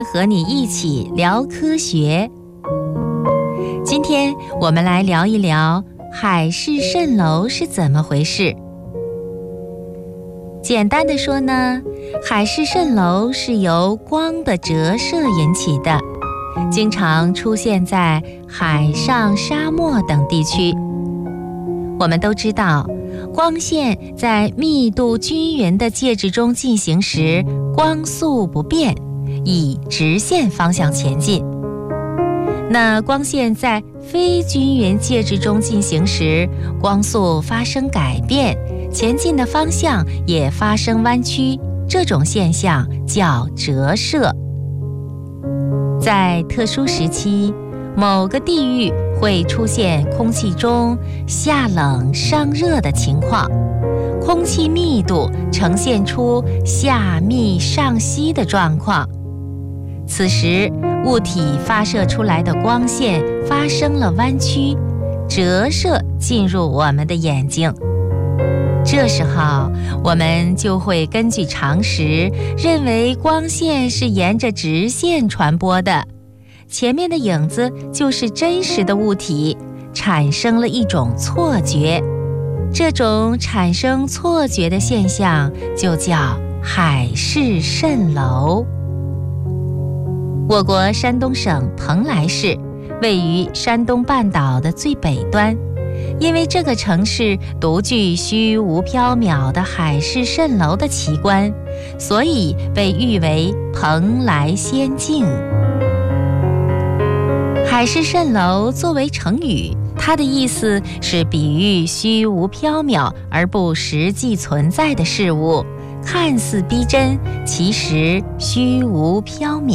和你一起聊科学。今天我们来聊一聊海市蜃楼是怎么回事。简单的说呢，海市蜃楼是由光的折射引起的，经常出现在海上、沙漠等地区。我们都知道，光线在密度均匀的介质中进行时，光速不变，以直线方向前进。那光线在非均匀介质中进行时，光速发生改变，前进的方向也发生弯曲，这种现象叫折射。在特殊时期，某个地域会出现空气中夏冷上热的情况，空气密度呈现出下密上稀的状况。此时，物体发射出来的光线发生了弯曲，折射进入我们的眼睛。这时候，我们就会根据常识，认为光线是沿着直线传播的，前面的影子就是真实的物体，产生了一种错觉。这种产生错觉的现象就叫海市蜃楼。我国山东省蓬莱市位于山东半岛的最北端，因为这个城市独具虚无缥缈的海市蜃楼的奇观，所以被誉为蓬莱仙境。海市蜃楼作为成语，它的意思是比喻虚无缥缈而不实际存在的事物，看似逼真，其实虚无缥缈。